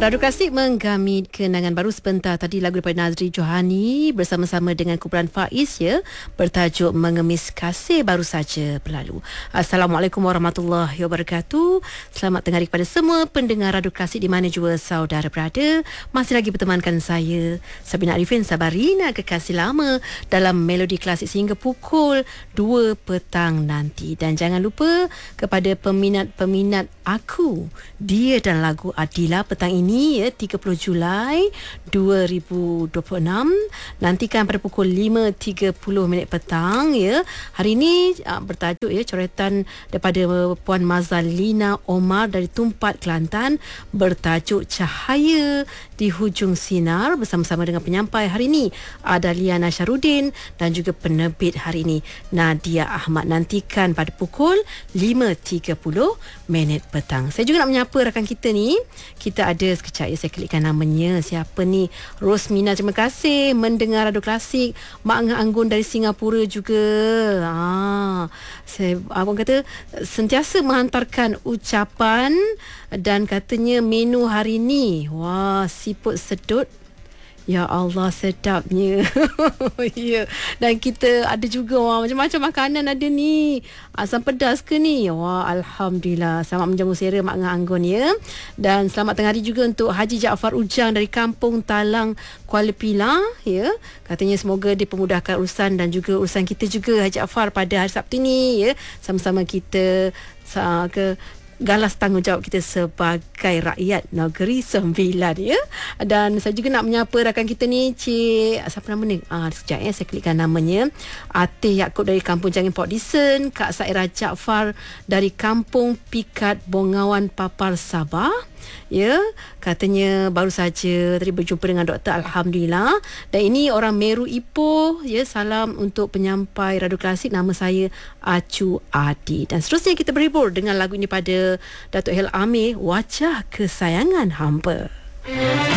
Radu Klasik menggamit kenangan baru sebentar tadi lagu daripada Nazri Johani bersama-sama dengan kumpulan Faiz bertajuk Mengemis Kasih baru saja berlalu. Assalamualaikum warahmatullahi wabarakatuh. Selamat tengah hari kepada semua pendengar Radu Klasik di mana jua saudara berada. Masih lagi bertemankan saya Sabina Arifin Sabarina kekasih lama dalam Melodi Klasik sehingga pukul 2 petang nanti. Dan jangan lupa kepada peminat-peminat aku, dia dan lagu Adila petang ini 30 Julai 2026 nantikan pada pukul 5.30 petang Hari ini bertajuk coretan daripada Puan Mazalina Omar dari Tumpat Kelantan bertajuk Cahaya di Hujung Sinar bersama-sama dengan penyampai hari ini Adalia Nasharuddin dan juga penerbit hari ini Nadia Ahmad. Nantikan pada pukul 5.30 petang. Saya juga nak menyapa rakan kita ni. Kita ada sekejap saya klikkan namanya. Siapa ni? Rosmina, terima kasih mendengar Radio Klasik. Mak Ngah Anggun dari Singapura juga. Saya abang kata sentiasa menghantarkan ucapan dan katanya menu hari ni. Wah, siput sedut. Ya Allah, sedapnya. Ya. Dan kita ada juga macam-macam makanan ada ni. Asam pedas ke ni? Wah, alhamdulillah. Selamat menjamu selera Mak Ngah Anggun Dan selamat tengah hari juga untuk Haji Jaafar Ujang dari Kampung Talang, Kuala Pilah Katanya semoga dipermudahkan urusan dan juga urusan kita juga Haji Jaafar pada hari Sabtu ni Sama-sama kita galas tanggungjawab kita sebagai rakyat Negeri Sembilan Dan saya juga nak menyapa rakan kita ni Cik, siapa nama ni? Sekejap saya klikkan namanya. Atih Yaakob dari Kampung Jangin Port Dickson, Kak Saira Jaafar dari Kampung Pikat Bongawan Papar Sabah. Katanya baru saja tadi berjumpa dengan doktor, alhamdulillah. Dan ini orang Meru Ipoh. Salam untuk penyampai Radio Klasik, nama saya Acu Adi. Dan seterusnya kita berhibur dengan lagu ini pada Datuk Hel Amir, Wajah Kesayangan Hamba.